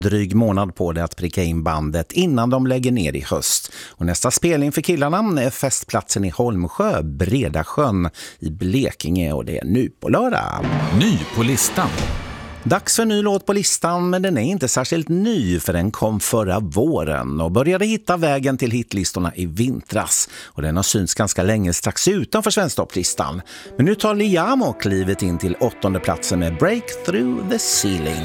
dryg månad på det att pricka in bandet innan de lägger ner i höst. Och nästa spelning för killarna är festplatsen i Holmsjö, Bredasjön i Blekinge, och det är nu på lördag. Ny på listan. Dags för en ny låt på listan, men den är inte särskilt ny för den kom förra våren och började hitta vägen till hitlistorna i vintras. Och den har synts ganska länge strax utanför svensktopplistan. Men nu tar Liam klivet in till 8:e platsen med Break Through the Ceiling.